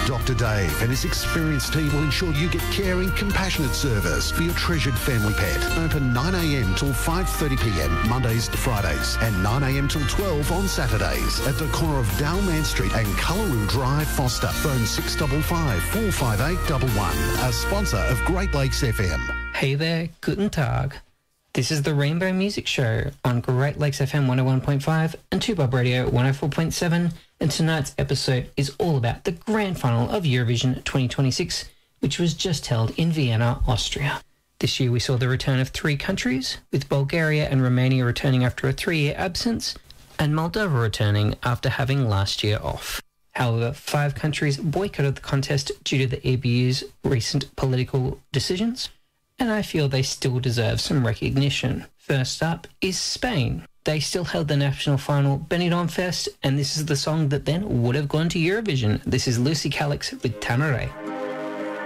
Dr. Dave and his experienced team will ensure you get caring, compassionate service for your treasured family pet. Open 9am till 5:30pm, Mondays to Fridays, and 9am till 12 on Saturdays at the corner of Dowman Street and Cullaroo Drive, Foster. Phone 655 45811. A sponsor of Great Lakes FM. Hey there, guten Tag. This is the Rainbow Music Show on Great Lakes FM 101.5 and 2Bob Radio 104.7, and tonight's episode is all about the grand final of Eurovision 2026, which was just held in Vienna, Austria. This year we saw the return of 3 countries, with Bulgaria and Romania returning after a 3-year absence, and Moldova returning after having last year off. However, 5 countries boycotted the contest due to the EBU's recent political decisions, and I feel they still deserve some recognition. First up is Spain. They still held the national final Benidorm Fest, and this is the song that then would have gone to Eurovision. This is Lucy Calix with Tanare.